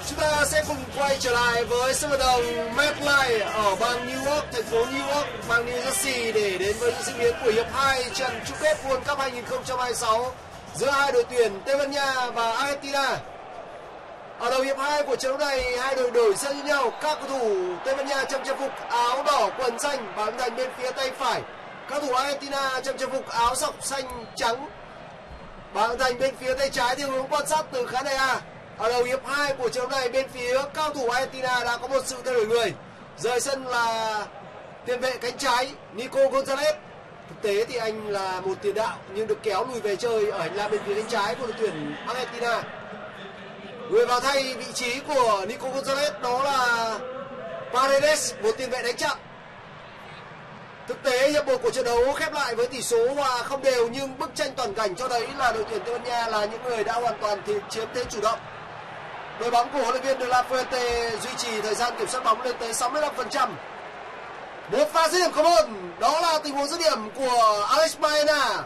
Chúng ta sẽ cùng quay trở lại với sân vận động MetLife ở bang New York, thành phố New York, bang New Jersey để đến với những diễn biến của hiệp 2 trận chung kết World Cup 2026 giữa hai đội tuyển Tây Ban Nha và Argentina. Ở đầu hiệp 2 của trận đấu này, hai đội đổi sân như nhau. Các cầu thủ Tây Ban Nha trong trang phục áo đỏ quần xanh và âm thanh bên phía tay phải. Các cầu thủ Argentina trong trang phục áo sọc xanh trắng và âm thanh bên phía tay trái theo hướng quan sát từ khán đài A. Ở đầu hiệp 2 của trận đấu này, bên phía cao thủ Argentina đã có một sự thay đổi người. Rời sân là tiền vệ cánh trái Nico Gonzalez. Thực tế thì anh là một tiền đạo nhưng được kéo lùi về chơi ở hành lang bên phía cánh trái của đội tuyển Argentina. Người vào thay vị trí của Nico Gonzalez đó là Paredes, một tiền vệ đánh chặn. Thực tế hiệp 1 của trận đấu khép lại với tỷ số hòa không đều, nhưng bức tranh toàn cảnh cho thấy là đội tuyển Tây Ban Nha là những người đã hoàn toàn chiếm thế chủ động. Đội bóng của huấn luyện viên De La Fuente duy trì thời gian kiểm soát bóng lên tới 65%. Một pha dứt điểm có môn, đó là tình huống dứt điểm của Alex Baena.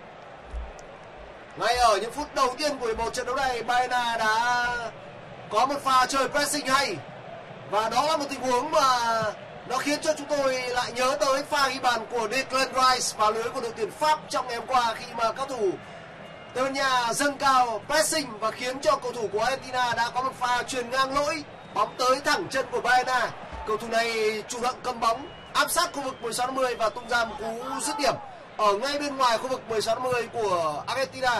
Ngay ở những phút đầu tiên của một trận đấu này, Baena đã có một pha chơi pressing hay. Và đó là một tình huống mà nó khiến cho chúng tôi lại nhớ tới pha ghi bàn của Declan Rice vào lưới của đội tuyển Pháp trong ngày hôm qua, khi mà các thủ Tây Ban Nha dâng cao pressing và khiến cho cầu thủ của Argentina đã có một pha chuyền ngang lỗi, bóng tới thẳng chân của Baena. Cầu thủ này chủ động cầm bóng, áp sát khu vực 16-50 và tung ra một cú dứt điểm ở ngay bên ngoài khu vực 16-50 của Argentina.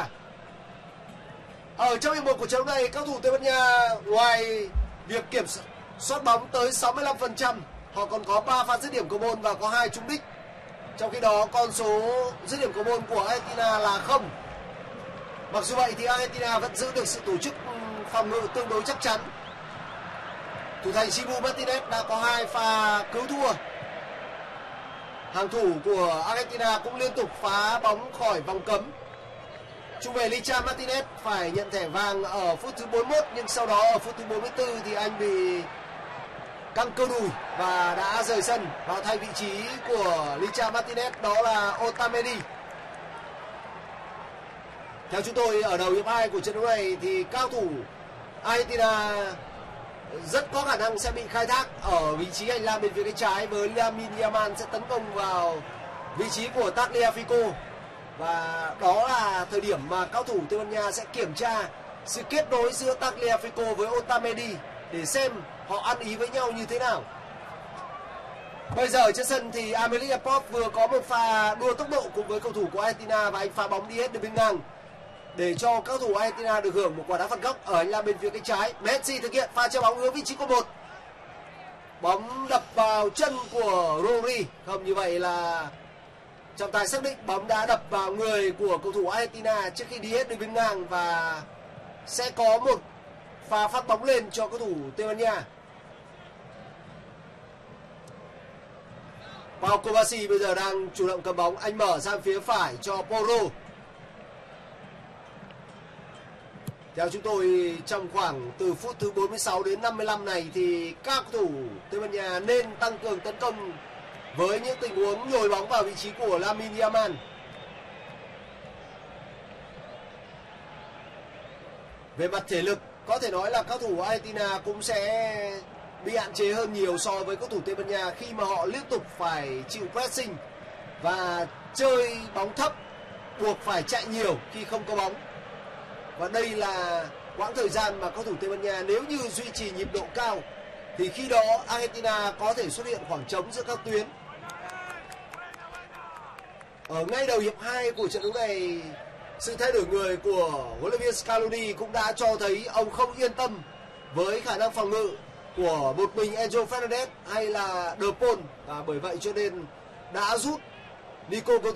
Ở trong hiệp 1 của trận đấu này, các thủ Tây Ban Nha ngoài việc kiểm soát bóng tới 65%, họ còn có 3 pha dứt điểm cầu môn và có 2 trúng đích. Trong khi đó, con số dứt điểm cầu môn của Argentina là 0. Mặc dù vậy thì Argentina vẫn giữ được sự tổ chức phòng ngự tương đối chắc chắn. Thủ thành Dibu Martinez đã có 2 pha cứu thua. Hàng thủ của Argentina cũng liên tục phá bóng khỏi vòng cấm. Trung vệ Licha Martinez phải nhận thẻ vàng ở phút thứ 41, nhưng sau đó ở phút thứ 44 thì anh bị căng cơ đùi và đã rời sân. Vào thay vị trí của Licha Martinez đó là Otamendi. Theo chúng tôi, ở đầu hiệp 2 của trận đấu này thì cao thủ Argentina rất có khả năng sẽ bị khai thác ở vị trí hành lang bên phía cánh trái, với Lamine Yamal sẽ tấn công vào vị trí của Tagliafico. Và đó là thời điểm mà cao thủ Tây Ban Nha sẽ kiểm tra sự kết nối giữa Tagliafico với Otamendi để xem họ ăn ý với nhau như thế nào. Bây giờ trên sân thì Aymeric Laporte vừa có một pha đua tốc độ cùng với cầu thủ của Argentina và anh phá bóng đi hết được bên ngang để cho các thủ Argentina được hưởng một quả đá phạt góc ở hành lang bên phía cánh trái. Messi thực hiện pha treo bóng hướng vị trí của 1. Bóng đập vào chân của Rodri. Không, như vậy là trọng tài xác định bóng đã đập vào người của cầu thủ Argentina trước khi đi hết đường biên ngang và sẽ có một pha phát bóng lên cho cầu thủ Tây Ban Nha. Pau Kovacic bây giờ đang chủ động cầm bóng, anh mở sang phía phải cho Porro. Theo chúng tôi, trong khoảng từ phút thứ 46 đến 55 này thì các cầu thủ Tây Ban Nha nên tăng cường tấn công với những tình huống nhồi bóng vào vị trí của Lamine Yamal. Về mặt thể lực, có thể nói là các thủ Argentina cũng sẽ bị hạn chế hơn nhiều so với các thủ Tây Ban Nha khi mà họ liên tục phải chịu pressing và chơi bóng thấp, buộc phải chạy nhiều khi không có bóng. Và đây là quãng thời gian mà các thủ Tây Ban Nha nếu như duy trì nhịp độ cao thì khi đó Argentina có thể xuất hiện khoảng trống giữa các tuyến. Ở ngay đầu hiệp 2 của trận đấu này, sự thay đổi người của huấn luyện viên Scaloni cũng đã cho thấy ông không yên tâm với khả năng phòng ngự của một mình Enzo Fernandez hay là De Paul, và bởi vậy cho nên đã rút Nico Gonzalez